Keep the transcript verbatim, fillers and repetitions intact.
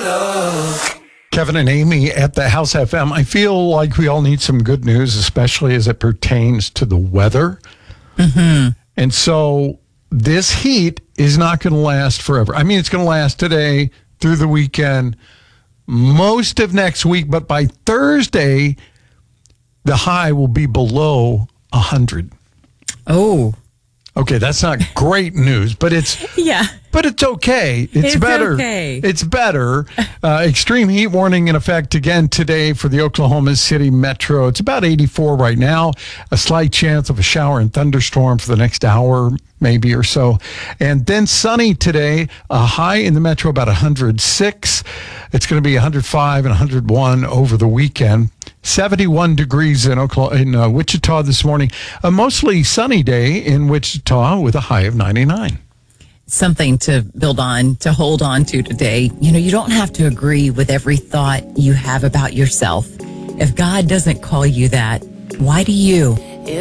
Kevin and Amy at the House F M. I feel like we all need some good news, especially as it pertains to the weather. Mm-hmm. And so this heat is not going to last forever. I mean, it's going to last today through the weekend, most of next week, but by Thursday, the high will be below one hundred. Oh. Okay, that's not great news, but it's yeah. But it's okay. It's, It's better. okay. It's better. Uh, extreme heat warning in effect again today for the Oklahoma City Metro. It's about eighty-four right now. A slight chance of a shower and thunderstorm for the next hour, maybe or so. And then sunny today. A high in the Metro about one hundred six. It's going to be one hundred five and one hundred one over the weekend. seventy-one degrees in Oklahoma, in uh, Wichita this morning. A mostly sunny day in Wichita with a high of ninety-nine. Something to build on, to hold on to today. You know, you don't have to agree with every thought you have about yourself. If God doesn't call you that, why do you?